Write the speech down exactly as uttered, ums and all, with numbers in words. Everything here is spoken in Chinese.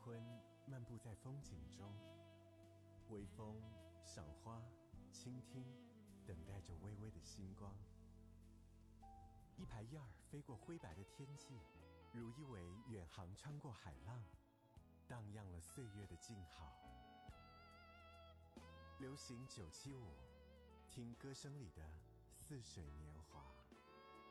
昏漫步在风景中，微风、赏花、倾听，等待着微微的星光。一排燕儿飞过灰白的天际，如一尾远航穿过海浪，荡漾了岁月的静好。流行九七五，听歌声里的似水年华。